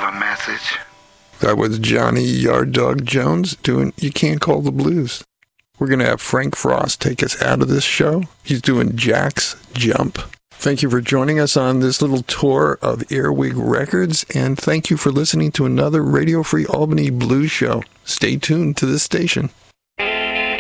a message? That was Johnny Yard Dog Jones doing You Can't Call the Blues. We're going to have Frank Frost take us out of this show. He's doing Jack's Jump. Thank you for joining us on this little tour of Earwig Records, and thank you for listening to another Radio Free Albany Blues show. Stay tuned to this station.